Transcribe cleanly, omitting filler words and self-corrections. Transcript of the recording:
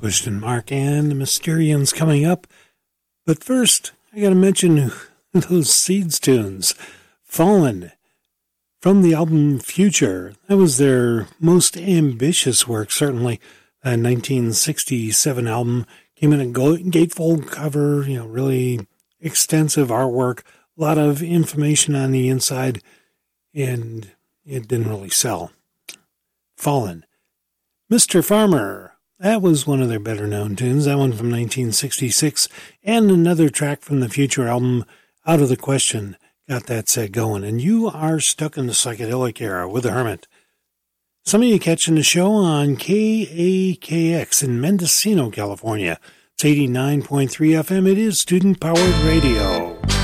Question Mark and the Mysterians coming up. But first, I got to mention those Seeds tunes. Fallen, from the album Future. That was their most ambitious work, certainly. That 1967 album came in a gatefold cover, really extensive artwork, a lot of information on the inside, and it didn't really sell. Fallen. Mr. Farmer. That was one of their better-known tunes, that one from 1966, and another track from the Future album, Out of the Question, got that set going. And you are stuck in the psychedelic era with the Hermit. Some of you catching the show on KAKX in Mendocino, California. It's 89.3 FM. It is student-powered radio.